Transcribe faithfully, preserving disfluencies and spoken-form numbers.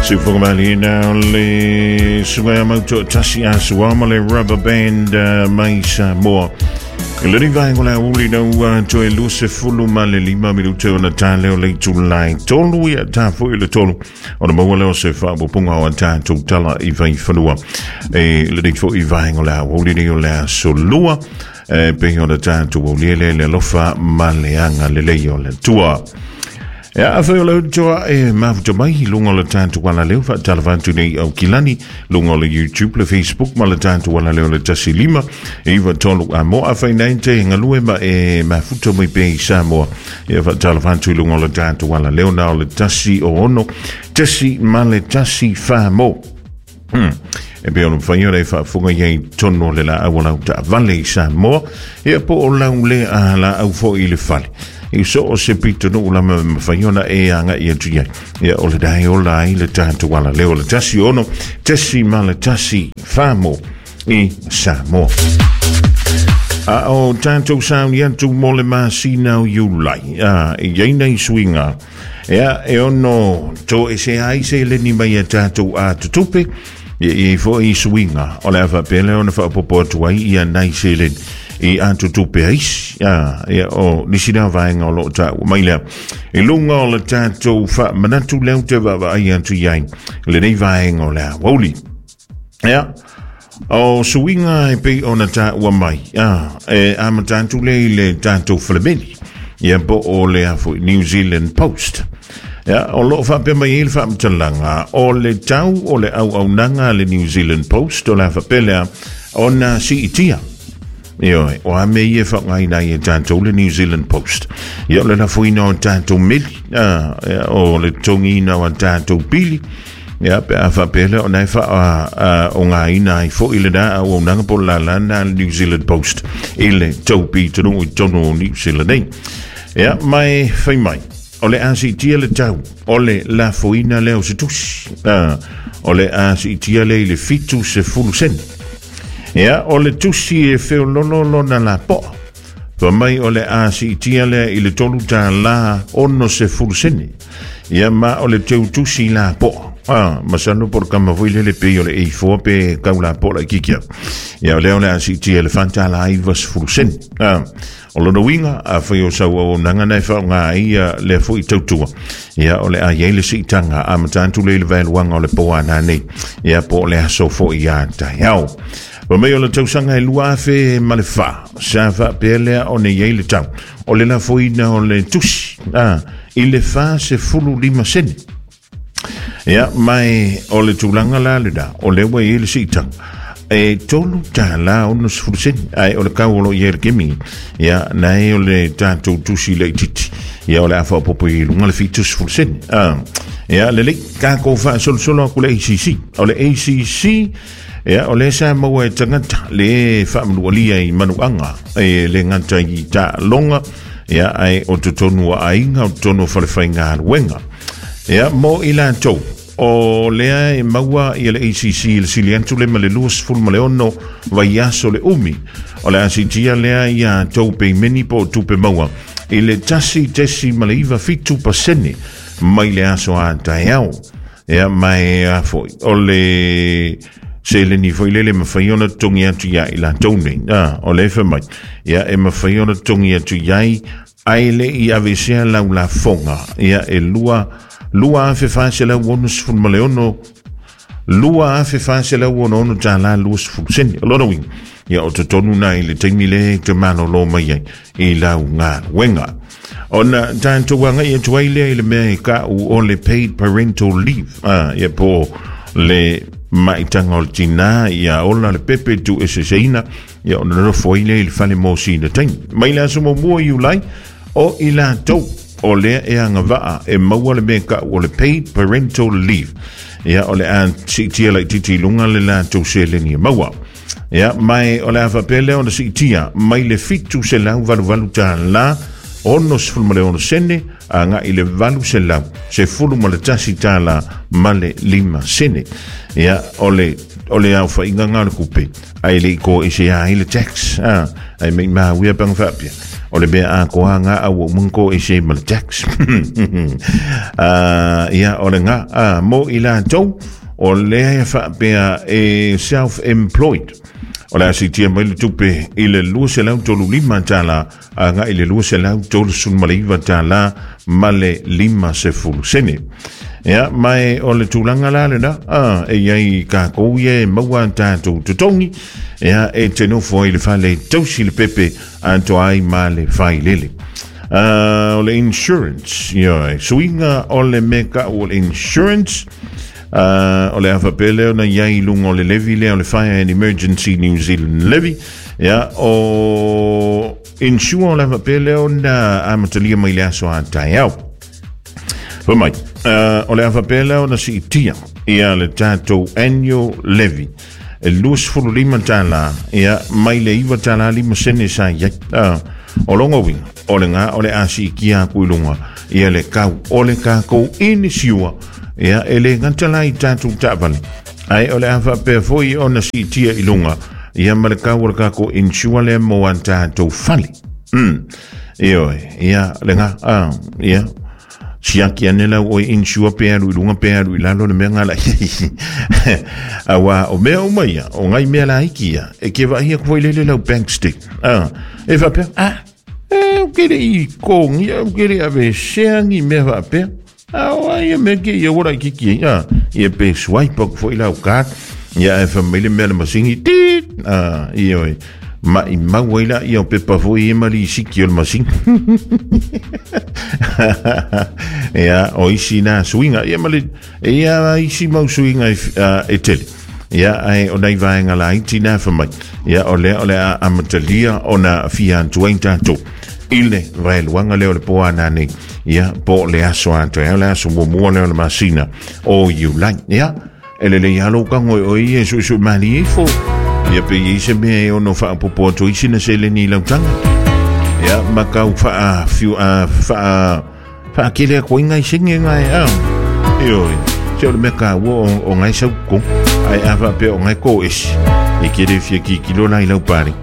Sufumali now le Sugayamoto Tasia Suamale rubber band Maisa more. Living Vangola Uli no to a loose full male lima minuto on a tale late to line. Tolu we at time for the tolu on a mobile so far Punga and time to Tala Ivan Fanua. A little for Ivangola, Woliola Solua, paying on the time to Woliele Lofa Maleanga Leleo Tua. Ya afelo joa e mafuta mai lunga le tantu wana leo fa talavantu nei au kilani lunga le YouTube le Facebook ma le tantu wana leo le tasi lima e iwa tolu a mo a fainainte ngalue ma e mafuta mai pe isa moa e fa talavantu lunga le tantu wana leo na le tasi o ono tasi ma le tasi fa mo hmm e pe ono whaiore fa funga yei tono le la awana uta vale isa moa e po o lau le a la au fo i le fale e so o se pito no la mafaiona e anga ia tuia ia o le dai o lai le tantu wala leo le tasi ono tasi ma le tasi famo i Samoa a o tantu sound yantu mo le masi nau yulai a e yeina i swinga ia e ono to e se ai se le ni mai tantu a tutupe e fo i swinga o le afa pele ona fa popo tuai ia nai se le e antu tupe ais ya ya o nisina vaenga o lo ta maila e lunga o le tato fa manatu leu te va ai antu yain le nei vaenga o la woli ya o suinga e pe ona ta wa mai ya e amatantu le le tato flemeni ya bo o le afo New Zealand Post ya o lo fa pe mai il fa mtalanga o le tau o le au au nanga le New Zealand Post o la fa pele ona si itia Yo, o a me ye fa ngai na ye tanto le New Zealand Post. Yo le na foi no tanto mil, ah, o le tongi na wa tanto pili. Ya pe a fa pele o na fa a o ngai na i fo ile da o na po la la na New Zealand Post. Ile topi to no tono New Zealand. Ya mai fai mai. O le asi tia le tau. O le la foina le o se tus. Ah, o le asi tia le le fitu se fulu sen. Ya o le tusi e feo lolo lona la po pa mai o le asi tia le i le tolu ta la ono se fulsene ya ma o le teu tusi la po ah masano por kama voile le pe o le e fo pe ka la po la kikia ya o le o le asi tia le fanta la i vas fulsene ah o lo winga a feo sa o nanga na fa nga ia le fo i tautua ya o le a yele si tanga a matantu le le vai wanga o le po ana nei ya po le so fo ia ta yao o me o le tausanga e lua fe malefa sa fa pele o ne ye le tau o le la foina o le tusi ah i le fa se fulu lima sene ya mai o le tulanga la le da o le wa ye le sitang e tolu ta la o no fulu sene ai o le ka o lo ye ke mi ya na e o le tanto tusi le titi ya o le afa popo i lunga le fitus fulu sene ah ya le le ka ko fa sol solo ko le A C C o le A C C ya o le sa mo e tangata le fa mlualia i manuanga e le ngata i ta longa ya ai o tonu ai nga o tonu fa le fainga wenga ya mo ila to o le ai maua i le A C C le siliantu le male lus ful male ono vai aso le umi o le asitia le ai ya to pe meni po tupe maua i le tasi tesi male iva fitu pasene mai le aso a taiao ya mai a foi o le se le ni foi le mafaiona tongi atu ya ila tone ah o le fa mai ya e mafaiona tongi atu yai ai le i avesea la la fonga ya e lua lua fe fa la wonus fun maleono lua fe fa la wono no tala lus fusen a lot of wing ya o tonu na ile temi le te mano lo mai i la nga wenga ona tanto wanga ye twaile ile me ka o le paid parental leave ah ya po le mai tangol tina ya ona le pepe tu eseina ya ona no foi le il fale mo sina tan mai la so mo mo you like o ila to o le e anga va e mo le me ka o le paid parental leave ya ole an tia like titi lunga le la to se le ni mawa ya mai ole ava pele ona si tia mai le fitu se la valu valu ta la ono sful male ono sene anga ile valu se la se fulu male tasi ta la male lima sene ya ole ole au fa inga ngana kupe ai le ko ise ya ile tax ah ai me ma we bang fa pia o le bea a koa nga a wo mungo e se mal tax ia o le nga mo ila tau o le fa bea e self-employed o le asitia mai le tupe i le lua se lau tolu lima tala a nga i le lua se lau tolu sun maliva tala ma le lima se fulu sene ia mai o le tūlanga la le na a e iai ka kou ie maua tātou tutongi ia e te nofo i le whale tausi le pepe anto ai ma le whai lele o le insurance ia suinga o le meka o le insurance Uh, o le afa pele o na iai lunga o le levy le o le Fire and Emergency New Zealand levy ia o insua o le afa pele o na amatalia mai le aso a tai au pa mai uh, o le afa pele o na si itia ia le tātou annual levy e luas fulu lima tala ia mai le iwa tala lima sene sa iai uh, o longa winga o le ngā o le asi kia kuilunga ia le kau o le kākou ini siua ia ele ngantala i tātou tāpani ai o le afa pe foi o na si tia ilunga ia malaka warka ko insua le mo an tātou fali mm ia ia le nga ah ia siaki anela o insua pe alu ilunga pe alu ilalo le menga la awa o mea o mai o ngai mea la ikia e ke va hia ko lele la bank stick ah e va pe ah e o kere i kongi o kere ave seangi me va pe ah, ia me ke ia ora ki ki ia ia pe swipe ko ila o ka ia e family me ma singi ti ah ia ma i ma wela ia pe pa vo ia mali si ki o ma sing ia o isi na swinga ia mali ia isi ma swinga e tele ia ai o dai vai ngala i tina fa mai ia o le o le amatalia ona fian twenty to ile vai luanga le o le poa nane ia po le aso anto ia le aso mo mo le masina o you like ia ele le yalo kango o ia so so mani fo ia pe i se me o no fa popo to i sina se le ni la tanga ia makau fa fiu a fa fa kile ko inga singe ngai a io se o me ka wo o ngai sa ko ai ava pe o ngai ko is i kire fie ki kilo na i lau pari